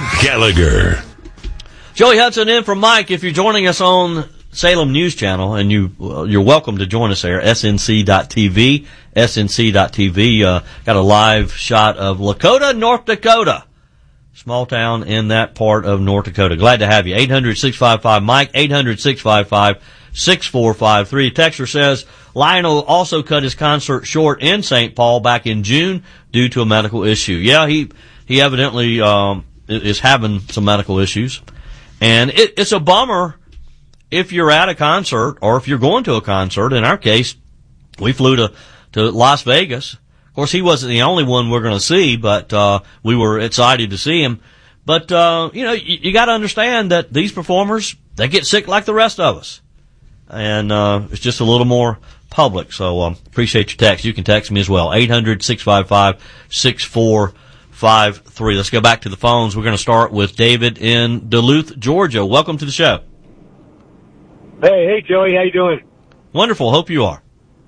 Gallagher. Joey Hudson in for Mike. If you're joining us on Salem News Channel, and you're welcome to join us there, snc.tv, snc.tv. Got a live shot of Lakota, North Dakota. Small town in that part of North Dakota. Glad to have you. 800-655-MIKE, 800-655-6453. Texter says Lionel also cut his concert short in St. Paul back in June due to a medical issue. Yeah, he evidently is having some medical issues. And it's a bummer if you're at a concert or if you're going to a concert. In our case, we flew to Las Vegas. Of course, he wasn't the only one we're going to see, but we were excited to see him. But, you got to understand that these performers, they get sick like the rest of us. And it's just a little more public. So appreciate your text. You can text me as well, 800-655-6453. Let's go back to the phones. We're going to start with David in Duluth, Georgia. Welcome to the show. Hey, Joey. How you doing? Wonderful. Hope you are.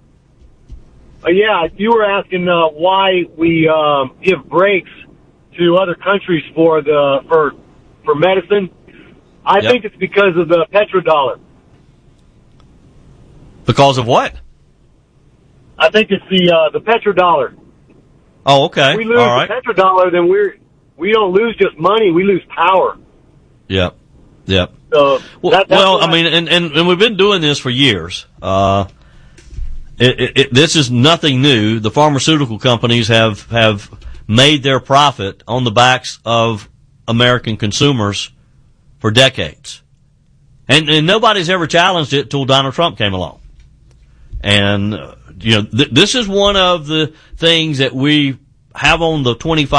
Yeah, you were asking why we give breaks to other countries for medicine. I think it's because of the petrodollar. Because of what? I think it's the petrodollar. Oh, okay. If we lose all right. the petrodollar, then we don't lose just money; we lose power. Yep. So I mean, and we've been doing this for years. This is nothing new. The pharmaceutical companies have made their profit on the backs of American consumers for decades. And nobody's ever challenged it till Donald Trump came along. And, this is one of the things that we have on the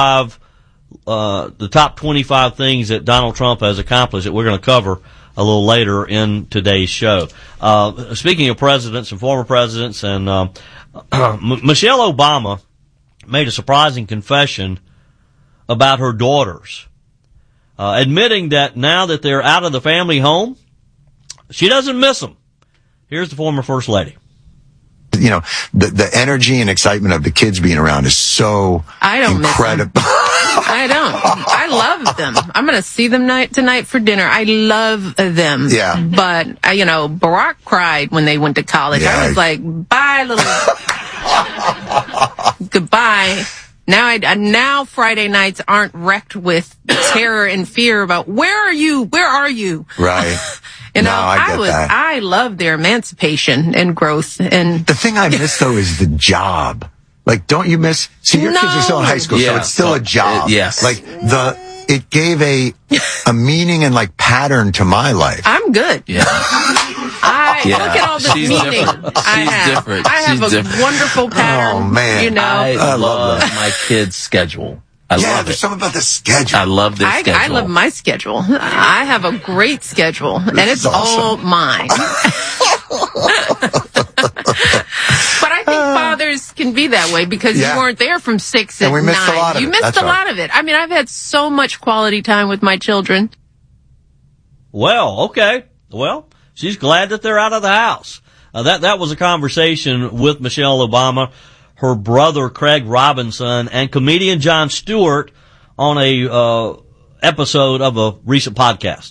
top 25 things that Donald Trump has accomplished that we're going to cover a little later in today's show. Speaking of presidents and former presidents, and Michelle Obama made a surprising confession about her daughters, admitting that now that they're out of the family home, she doesn't miss them. Here's the former First Lady. The energy and excitement of the kids being around is so incredible. I don't. I love them. I'm going to see them tonight for dinner. I love them. Yeah. But, Barack cried when they went to college. Yeah. I was like, bye, little... Goodbye. Now Friday nights aren't wrecked with terror and fear about, where are you? Where are you? Right. I love their emancipation and growth. And the thing I miss though is the job. Like, don't you miss? See, your kids are still in high school, so it's still a job. Yes. Like it gave a meaning and pattern to my life. I'm good. Yeah. Look at all the meaning different. I have a wonderful pattern. Oh man, I love my kids' schedule. I love there's it. something about the schedule. I love their schedule. I love my schedule. I have a great schedule, and it's all mine. But I think fathers can be that way because you weren't there from 6 and 9. We missed a lot of you missed a lot of it. I mean, I've had so much quality time with my children. Well, okay. Well, she's glad that they're out of the house. That was a conversation with Michelle Obama, her brother Craig Robinson, and comedian Jon Stewart on a episode of a recent podcast.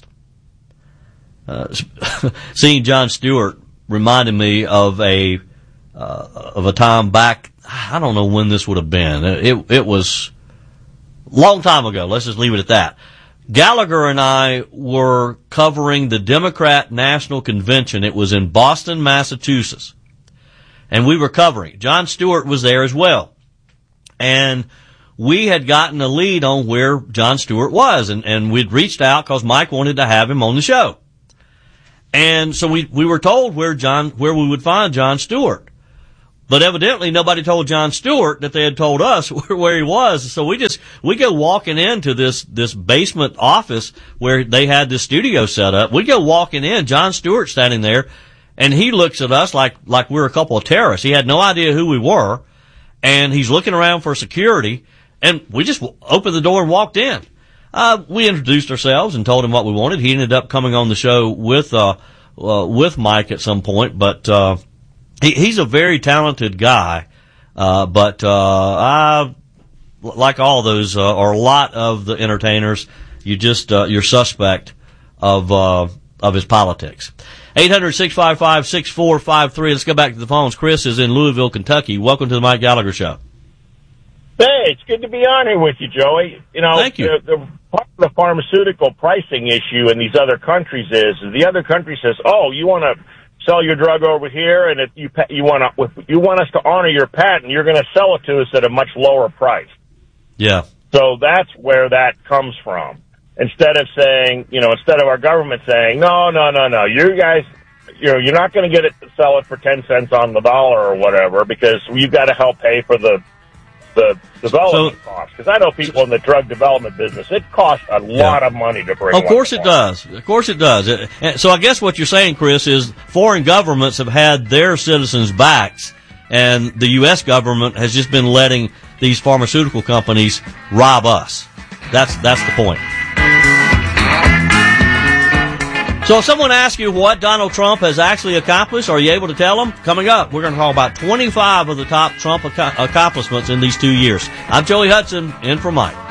Seeing Jon Stewart reminded me of a time back. I don't know when this would have been. It was a long time ago. Let's just leave it at that. Gallagher and I were covering the Democrat National Convention. It was in Boston, Massachusetts. And we were covering. Jon Stewart was there as well. And we had gotten a lead on where Jon Stewart was. And we'd reached out because Mike wanted to have him on the show. And so we were told where we would find Jon Stewart. But evidently nobody told Jon Stewart that they had told us where he was. So we go walking into this basement office where they had this studio set up. We go walking in, Jon Stewart standing there, and he looks at us like we're a couple of terrorists. He had no idea who we were, and he's looking around for security, and we just opened the door and walked in. We introduced ourselves and told him what we wanted. He ended up coming on the show with Mike at some point, but he's a very talented guy. But I, like all those, or a lot of the entertainers, you're suspect of his politics. 800-655-6453. Let's go back to the phones. Chris is in Louisville, Kentucky. Welcome to the Mike Gallagher Show. Hey, it's good to be on here with you, Joey. Thank you. The part of the pharmaceutical pricing issue in these other countries is the other country says, "Oh, you want to sell your drug over here, and if you want us to honor your patent, you're going to sell it to us at a much lower price." Yeah. So that's where that comes from. Instead of saying, instead of our government saying, no, you guys, you're not going to get it to sell it for 10 cents on the dollar or whatever, because you've got to help pay for the development costs. Because I know people in the drug development business, it costs a lot of money to bring. Of course it does. Of course it does. So I guess what you're saying, Chris, is foreign governments have had their citizens' backs, and the U.S. government has just been letting these pharmaceutical companies rob us. That's the point. So if someone asks you what Donald Trump has actually accomplished, are you able to tell them? Coming up, we're going to talk about 25 of the top Trump accomplishments in these 2 years. I'm Joey Hudson, in for Mike.